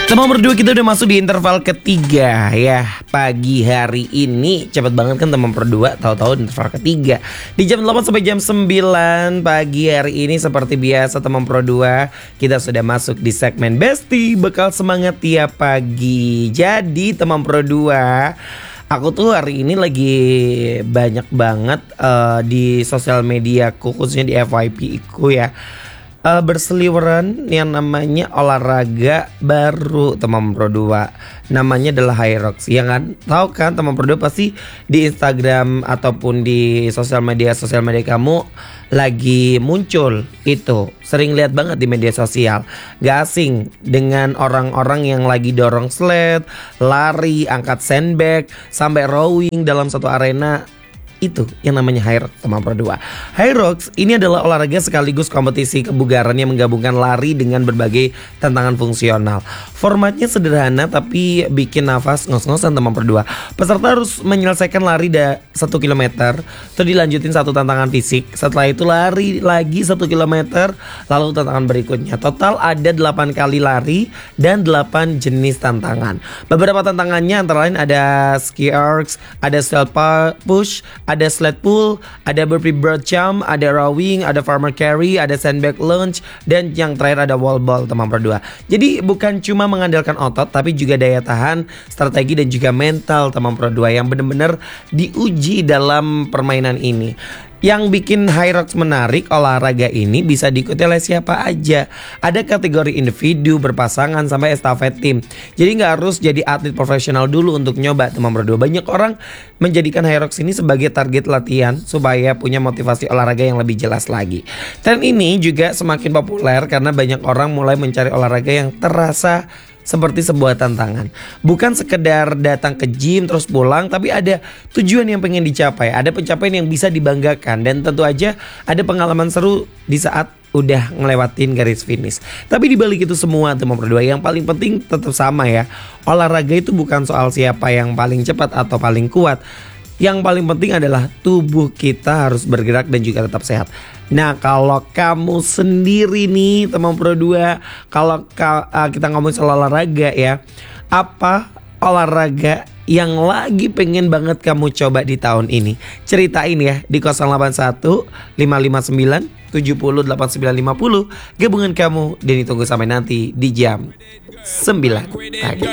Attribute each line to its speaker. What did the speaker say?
Speaker 1: Teman berdua, kita udah masuk di interval ketiga ya. Pagi hari ini cepet banget kan teman berdua, tahu-tahu di interval ketiga. Di jam 8 sampai jam 9 pagi hari ini seperti biasa teman berdua, kita sudah masuk di segmen Besti Bekal Semangat Tiap Pagi. Jadi teman berdua, aku tuh hari ini lagi banyak banget di sosial mediaku, khususnya di FYP ku ya, berseliweran yang namanya olahraga baru teman berdua. Namanya adalah Hyrox. Ya kan? Tahu kan teman berdua pasti di Instagram ataupun di sosial media kamu lagi muncul itu. Sering lihat banget di media sosial. Gak asing dengan orang-orang yang lagi dorong sled, lari, angkat sandbag, sampai rowing dalam satu arena. Itu yang namanya Hyrox teman berdua. Hyrox ini adalah olahraga sekaligus kompetisi kebugaran yang menggabungkan lari dengan berbagai tantangan fungsional. Formatnya sederhana tapi bikin nafas ngos-ngosan teman berdua. Peserta harus menyelesaikan lari 1 km, terus dilanjutin satu tantangan fisik. Setelah itu lari lagi 1 km, lalu tantangan berikutnya. Total ada 8 kali lari dan 8 jenis tantangan. Beberapa tantangannya antara lain ada ski arcs, ada stealth push, ada sled pull, ada burpee broad jump, ada rowing, ada farmer carry, ada sandbag lunge, dan yang terakhir ada wall ball teman berdua. Jadi bukan cuma mengandalkan otot, tapi juga daya tahan, strategi dan juga mental teman berdua yang benar-benar diuji dalam permainan ini. Yang bikin Hyrox menarik, olahraga ini bisa diikuti oleh siapa aja. Ada kategori individu, berpasangan, sampai estafet tim. Jadi gak harus jadi atlet profesional dulu untuk nyoba teman berdua. Banyak orang menjadikan Hyrox ini sebagai target latihan supaya punya motivasi olahraga yang lebih jelas lagi. Tren ini juga semakin populer karena banyak orang mulai mencari olahraga yang terasa seperti sebuah tantangan. Bukan sekedar datang ke gym terus pulang, tapi ada tujuan yang pengen dicapai. Ada pencapaian yang bisa dibanggakan. Dan tentu aja ada pengalaman seru di saat udah ngelewatin garis finish. Tapi dibalik itu semua teman berdua, yang paling penting tetap sama ya. Olahraga itu bukan soal siapa yang paling cepat atau paling kuat. Yang paling penting adalah tubuh kita harus bergerak dan juga tetap sehat. Nah, kalau kamu sendiri nih teman berdua, kalau kita ngomongin soal olahraga ya, apa olahraga yang lagi pengen banget kamu coba di tahun ini? Ceritain ya di 081 559 70 8950. Gabungan kamu dan ditunggu sampai nanti di jam 9 pagi.